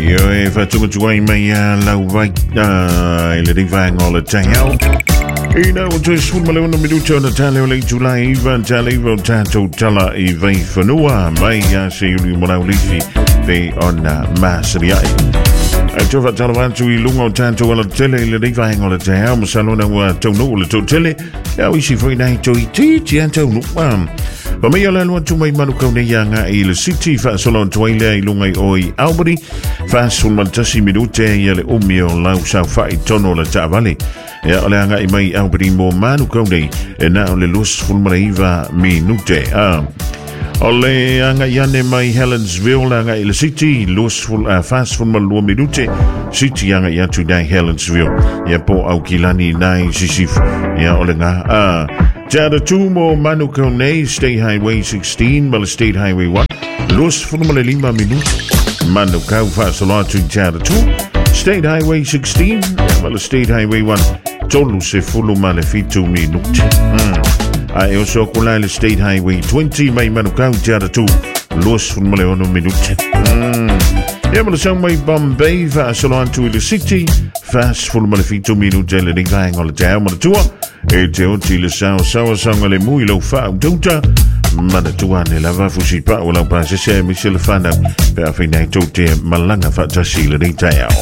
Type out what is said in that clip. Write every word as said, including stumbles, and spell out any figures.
Io e faccio giocare mai alla vai le rivang le tail. E now just sul male non mi duce una tale le July van tale van tanto tala e vai fanua mai se io mo na lisi ve on masria. E tu fa tala van sui lungo tanto alla tele le rivang le tail mo salona wa to no le to tele. E wi si foi nai to ti ti anto no pam. Pa mai ala lua tu mai manu kau nei anga i le city fa solon tuaile i lungai oi Albany fa sul mantasi minute i ale umi o lau sau fai tono la taavale e ale anga i mai Albany mo manu kau nei e na o le lus fulmaraiva minute a o le anga i ane mai Helensville anga i le city lus ful a fast fulmar lua minute city anga i atu nai Helensville ia po au kilani nai sisif ia ole nga a Jada Tumo Manu Kone, State Highway sixteen, Mala State Highway one. Los Fulmale lima minutes. Manu Kau Fasolatu Jada two. State Highway sixteen, Mala State Highway one. Tolu se Fulu Malefitu minutes. I also call State Highway twenty, May Manu Kau Jada two. Los Fulmale ono minutes. Ja, maar zo met Bombay, Fasolatu in the city. Fast Fulmale Fitu minutes, en ik ga al het jaar maar toe. E te o tile sao sao sanga le mui lo fa ututa mana tuane la va fusi pa o la pa se se mi se le fana pe a fina to te malanga fa tasile ni tao